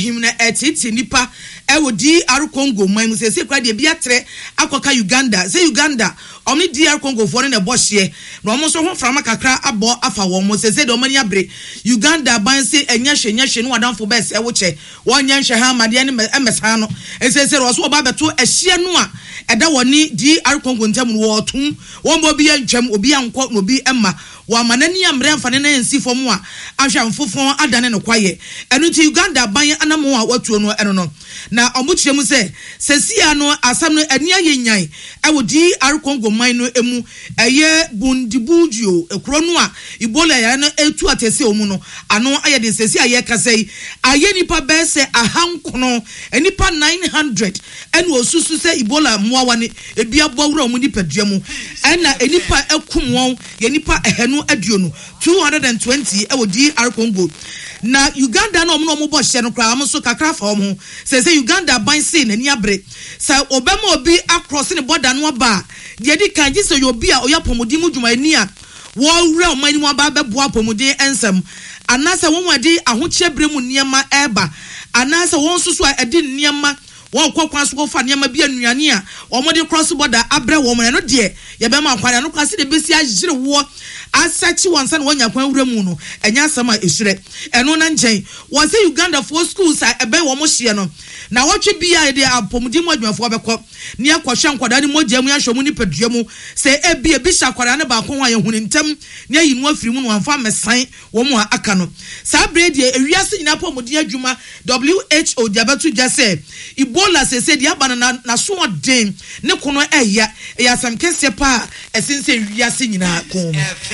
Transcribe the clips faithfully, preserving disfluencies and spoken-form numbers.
him na etiti nipa e wo D R Congo man mu se se kwa de bia tre akoka Uganda se Uganda omni D R Congo for na bohye na omo so ho frama kakra abo afa wo mo se se de omani abre Uganda ban se enya hwe nya hwe no wadanfo be se wo che wonya hwe ha made ne emesa no se se ro so oba beto ehye no a eda woni D R Congo ntam wo tum wo mo bi antwam obi anko no bi emma wa manani amre amfane na ensi fom a ahwa mfofon adane no kwaye enu ti Uganda ban anamo a watuo no eno no na omuchire mu se sesia no asam no eni ayenyan e wo D R Congo man no emu eye bundibudio ekro no a Ebola ya no etu atese omu no ano aye de sesia ye kasai aye nipa be se ahankono enipa nine hundred enu osusu se Ebola muawa ne ebia bowura omu nipadua mu ena enipa ekum won ye nipa ehenu aduonu two hundred twenty e wo D R Congo na Uganda no omo no bo hye no kra am so kakra fa omo se se Uganda ban se na ni abre sa obema obi across ne border no ba de di kan ji se obi a oyapomodi mu dwuma ni a wo wura o mani mu aba bebo apomodi ensem anasa won wade ahoche bremu niema eba anasa won susu a edi niema won kwakwan so fa niema bi anuane a omodi cross border abre wo mo no de ye be ma kwan no kwase de besi agire wo asachi wansa na wonya kwan wura mu no enya asama esure eno na nchen wo se Uganda for schools a ebe wo mo hye no na wotwe bia de apomudi mu adwafo bekọ ne akwahwe ankwada ne mogya mu ahwo mu ni padua mu se ebi ebi shakwara ne ba ko ho ayehunu ntem ne ayi mu afiri mu no amfa mesan wo mu aka no sa bredi ewiase nyina apomudi adwuma W H O diabetu jase Ebola se se dia bana na, na so den ne kono eya eya sam kese pa esense ewiase nyina ko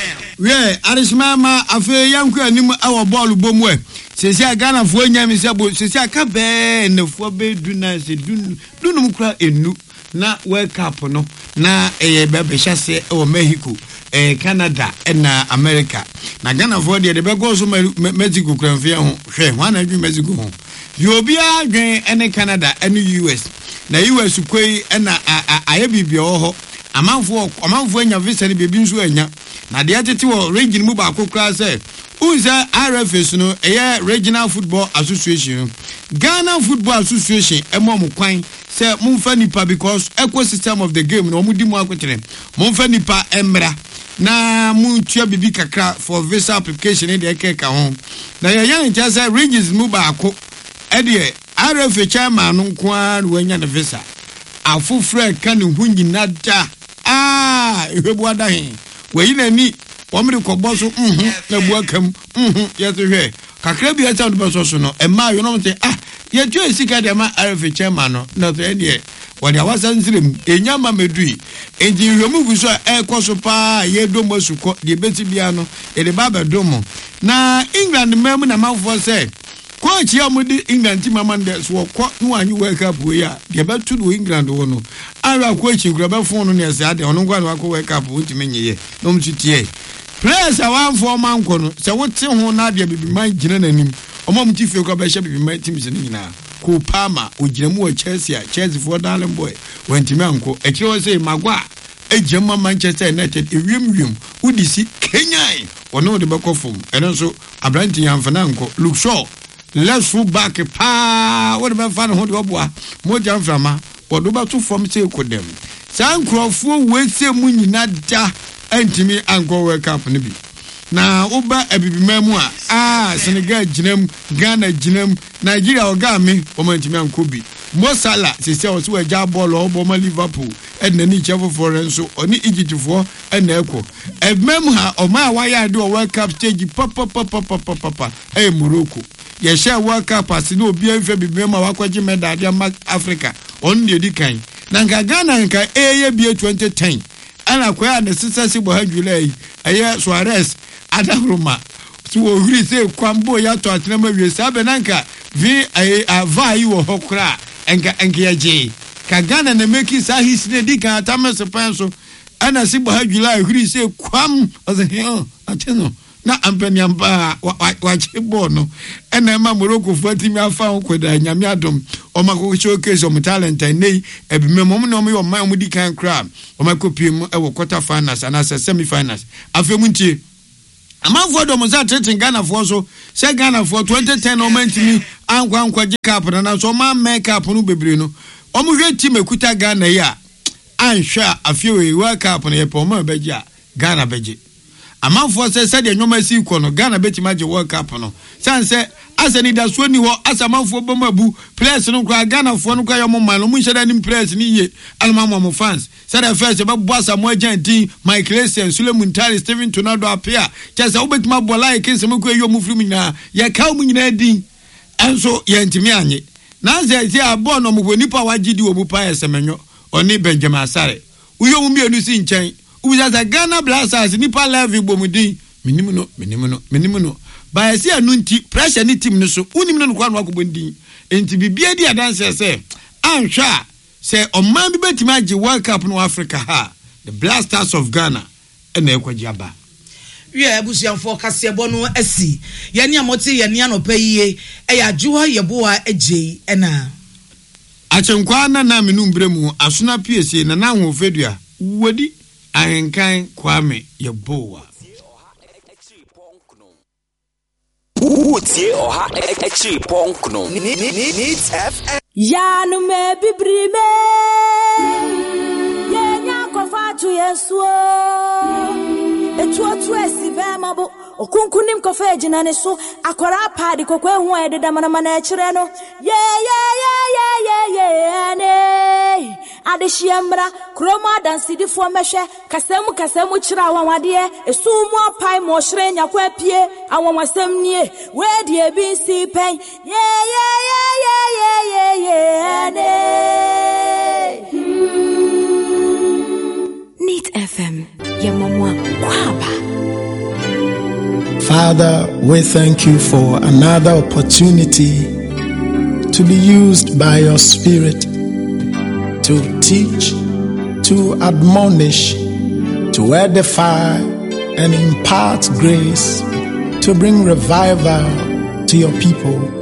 we arishmama afi yanku anim awo ball bomu e sesi Ghana fo nyame se bo sesi aka be na fo be du na se du dunum kra enu na World Cup no na eye be be hyase e wo Mexico eh Canada na America na Ghana fo de be go so Mexico kra mfia ho hwe ho na dwi Mexico ho yobia dwen ene Canada ene U S na U S kwei na aye bibia ho amanfo amanfo anya visa ne bebi nso anya na de atete wo region mu ba kokra se Uza R F S no eye Regional Football Association Ghana Football Association emo mo kwan se mumfa nipa because ecosystem of the game no mudi mu akokyere mumfa nipa emra na muntua bibi kakra for visa application de ekeka ho na ye yan ntia se regions mu ba ko e de R F S chairman no kwa no anya na visa afufra ka ne hu nyina da ah ehwebu adahin we na ni wamri ko boso mhm na buakam mhm yeto hwe kakra bi ata ndo boso so no e ma yo no mte ah ye tu esika de ma R F chairman no na to e de wode awasa nzirem enyama medui enji hwemu gu so e koso pa ye domo suko de beti bia no e de baba domo na England memu na mafo se coach ya mudi England ti mama nde so ko no anyi World Cup we ya de ba tu do England wo no ara coach ngura fon no ne se ade ono ngwa no akọ World Cup wonti menye no mtutie players awan for man ko no se wote ho na de bibi man gina nanim omo mti fie ko ba hye bibi man teams ni nyina ko Palmer ogina mu o Chelsea Chelsea for darling boy wonti me anko e kire say magwa ejema Manchester United ewiem wiem udisi Kenya ono de beko fom eno so abranti yamfana anko look sure let's full back pa what about fan ho de oboa mo jamframa wodo ba to fom say ko dem san krofo we say mu nyina da antimi anko World Cup ne bi na uba ebibimemu a ah Senegal jinam Ghana jinam Nigeria ogami o mantimi anko bi Mo Salah sisi o so eja ball o bo ma Liverpool e na ni chefo forenso oni Egypt fo e na eko ebimemu ha o ma wa ya de World Cup stage papa papa papa papa e Morocco ye share World Cup as no obi anfa bibimemu a wakwaje medal de Africa on de di kan na nka Ghana nka eye bi twenty ten ana kwa na sisa si bo ha July eye Suarez Adagroma so ohiri se kwambo ya to atenama wie sabe nanka vi avai wo hokra enka enka yaje ka Ghana na make sa hisne di kan atamese penso ana si bo ha July ohiri se kwam oze he ateno na ampani amba wa chebo no ena ma Morocco fati mi afa okoda nyame adom o mako showcase o talent nei ebimemo no mo yo ma mo di kan kra o mako piem e wo quarter finals and as semi finals afemu ntie amanfoɔ dɔm sɛ tete Ghanafoɔ so sɛ Ghanafoɔ twenty ten ɔmantimi ankwa ankwa gye cap no na so ɔma mɛ cap no bebree no ɔmo hwɛ team ekuta Ghana yi a anhwɛ a afewe World Cup no yɛpɛ ɔmo bɛgye a Ghana bɛgye amanfoɔ sɛ sɛ de nnwoma si kɔ no Ghana bɛtimi agye World Cup no san sɛ asa ni da so ni hɔ asa amanfoɔ bɔ mabu players no kora Ghanafoɔ no kora yɛ ɔmo man no mo nhyɛ da nim players ni yie alma mo fans sɛ da first bɛbɔ asa mo Argentine Michael Essien Suleiman Tari Steven Tonado apia kyɛ sɛ wobɛtimi abɔ like sɛ mo kɔ yɛ ɔmo firi nyinaa yɛ ka ɔmo nyinaa din ɛnso yɛ ntimi anye na sɛ sɛ abɔ no mo nipa wagye di obu pa yɛ sɛmenyo ɔne Benjamin Asare uyo mu mienu si nkyɛn ubisa Ghana Blasters nipa level bomudin minimu no minimu no minimu no ba esi anu nti pressure ni team no so unim no kwa no akobondin enti bibia di adanse se anhwa se oman bi betimi age World Cup no Africa ha the Blasters of Ghana ena ekwaji aba we abusuanfo kasebo no asi ye ne amote ye ne anopa yiye e ya juwa ye boa ejei ena achenkwa na na menum bremu asona psa na na ho fedua wodi ahenkan Kwame ye boa Utie oha echi ponkno Needs F M Ya no me bibrime Ye nya kofa tu yesuo Etu otu esi be mabo okunkunim kofa ejina ne so akwara padi kokwe hu ededa manama na ekire no ye ye ye ye ye ye ne adehyiamra kroma dansidifo mehwe kasemu kasemu kira awawade esumu apai mo hire nyakwa pie awonwasem nie we die bi si pen ye ye ye ye ye ye ne Neat F M yamamwa kwaba. Father, we thank you for another opportunity to be used by your Spirit to teach, to admonish, to edify and impart grace, to bring revival to your people.